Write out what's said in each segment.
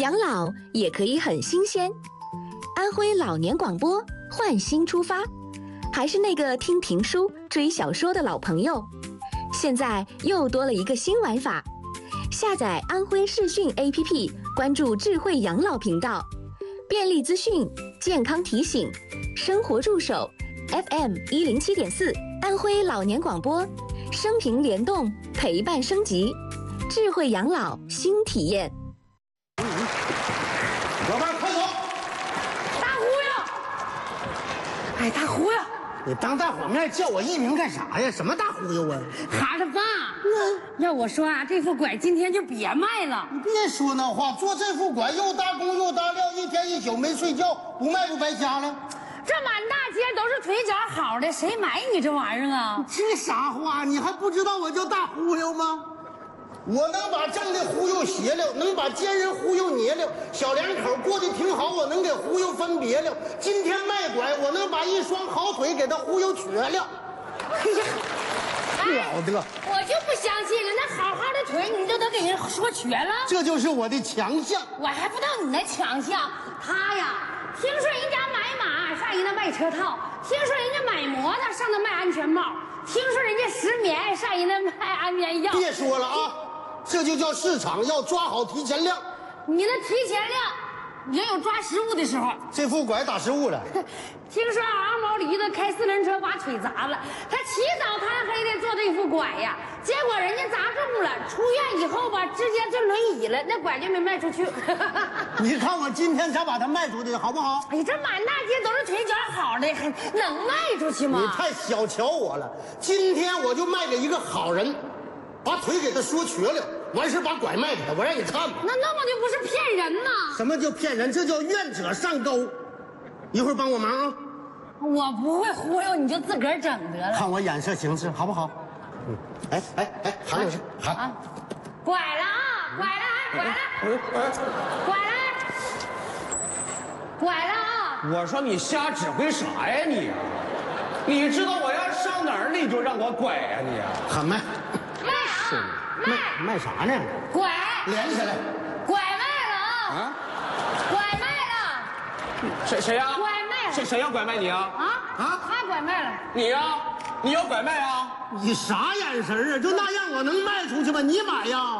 养老也可以很新鲜。安徽老年广播换新出发，还是那个听评书、追小说的老朋友，现在又多了一个新玩法。下载安徽视讯 APP， 关注智慧养老频道，便利资讯、健康提醒、生活助手 FM107.4， 安徽老年广播，生平联动，陪伴升级，智慧养老新体验。 老伴，快走！ 大忽悠！哎，大忽悠！ 你当大伙面叫我艺名干啥呀？什么大忽悠啊？ 孩子爸，要我说啊，这副拐今天就别卖了。 你别说那话，做这副拐又大工又大料，一天一宿没睡觉，不卖不白瞎了。 这满大街都是腿脚好的，谁买你这玩意儿啊？ 这啥话？你还不知道我叫大忽悠吗？我能把正的忽悠邪了，能把奸人忽悠捏了，小两口过得挺好，我能给忽悠分别了。今天卖拐，我能把一双好腿给他忽悠瘸了。 哎呀， 了得！ 我就不相信了，那好好的腿你都给人说瘸了， 这就是我的强项。 我还不知道你那强项。他呀，听说人家买马上人家卖车套，听说人家买摩托上那卖安全帽，听说人家失眠上人家卖安眠药。 别说了啊！这就叫市场，要抓好提前量。 你那提前量也有抓失误的时候。 这副拐打失误了。 听说二毛驴子开四轮车把腿砸了，他起早贪黑的做这副拐呀，结果人家砸中了，出院以后吧，直接就轮椅了，那拐就没卖出去。 你看我今天才把它卖出去，好不好？ 哎，这满大街都是腿脚好的，还能卖出去吗？ 你太小瞧我了，今天我就卖给一个好人，把腿给他说瘸了，完事把拐卖给他，我让你看吧。 那么就不是骗人呐？ 什么叫骗人？这叫愿者上钩。一会儿帮我忙啊！ 我不会忽悠，你就自个儿整得了。 看我眼色行事，好不好？哎，喊我去，喊啊！拐了啊！拐了！拐了啊！ 我说你瞎指挥啥呀你？你知道我要上哪儿你就让我拐呀你？ 喊卖卖卖啥呢？ 拐连起来， 拐卖了啊！拐卖了！ 谁呀？ 拐卖了！ 谁要拐卖你啊？ 他拐卖了。 你呀？你要拐卖啊？ 你啥眼神啊？就那样我能卖出去吗？你买呀？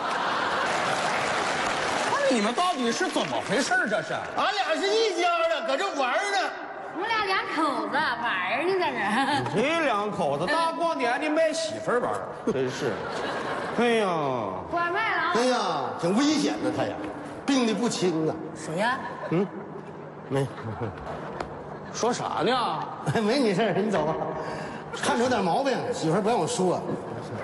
你们到底是怎么回事？这是？ 俺俩是一家的，搁这玩呢。 我们俩两口子玩呢，在这。 这两口子大过年的卖媳妇玩，真是。哎呀， 拐卖了啊！ 哎呀，挺危险的他呀，病的不轻啊。 谁呀？ 没， 说啥呢？ 没你事儿，你走吧。看着有点毛病，媳妇儿不让我说。